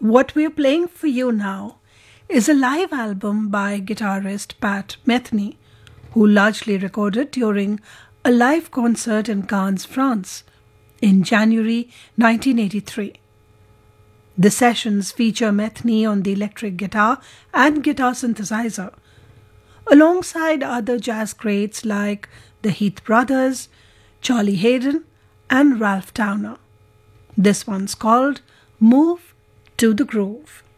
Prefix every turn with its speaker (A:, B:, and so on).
A: What we're playing for you now is a live album by guitarist Pat Metheny, who largely recorded during a live concert in Cannes, France, in January 1983. The sessions feature Metheny on the electric guitar and guitar synthesizer, alongside other jazz greats like the Heath Brothers, Charlie Haydn, and Ralph Towner. This one's called Move to the Groove.